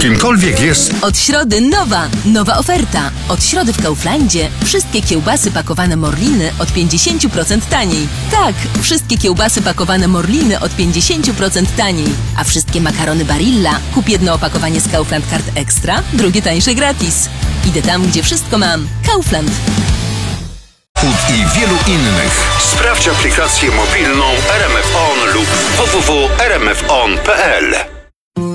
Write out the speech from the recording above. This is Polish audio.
kimkolwiek jest. Od środy nowa oferta. Od środy w Kauflandzie wszystkie kiełbasy pakowane Morliny od 50% taniej. Tak, wszystkie kiełbasy pakowane Morliny od 50% taniej. A wszystkie makarony Barilla kup jedno opakowanie z Kaufland Card Extra, drugie tańsze gratis. Idę tam, gdzie wszystko mam. Kaufland. Food i wielu innych. Sprawdź aplikację mobilną RMF On lub www.rmfon.pl.